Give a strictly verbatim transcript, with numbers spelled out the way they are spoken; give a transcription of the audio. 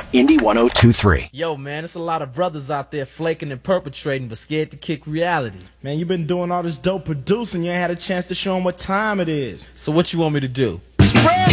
Indy one oh two point three. Yo, man, there's a lot of brothers out there flaking and perpetrating, but scared to kick reality. Man, you been doing all this dope producing, you ain't had a chance to show them what time it is. So what you want me to do? Spread